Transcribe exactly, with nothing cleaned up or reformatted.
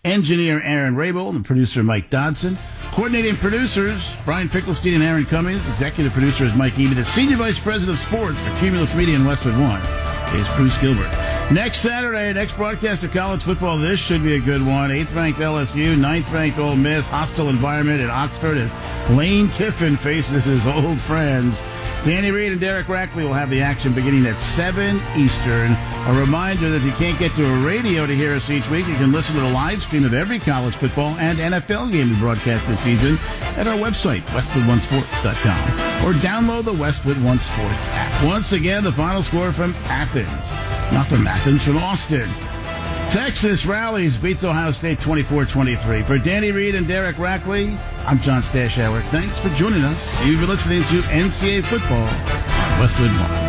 engineer Aaron Rabel, and the producer Mike Dodson. Coordinating producers, Brian Finkelstein and Aaron Cummings. Executive producer is Mike Eby. The Senior Vice President of Sports for Cumulus Media in Westwood One is Bruce Gilbert. Next Saturday, next broadcast of college football. This should be a good one. eighth-ranked L S U, ninth-ranked Ole Miss. Hostile environment at Oxford as Lane Kiffin faces his old friends. Danny Reed and Derek Rackley will have the action beginning at seven Eastern. A reminder that if you can't get to a radio to hear us each week, you can listen to the live stream of every college football and N F L game we broadcast this season at our website, westwood one sports dot com, or download the Westwood One Sports app. Once again, the final score from Athens. Not from Athens, from Austin. Texas rallies, beats Ohio State twenty-four twenty-three. For Danny Reed and Derek Rackley, I'm John Stashauer. Thanks for joining us. You've been listening to N C double A football on Westwood One.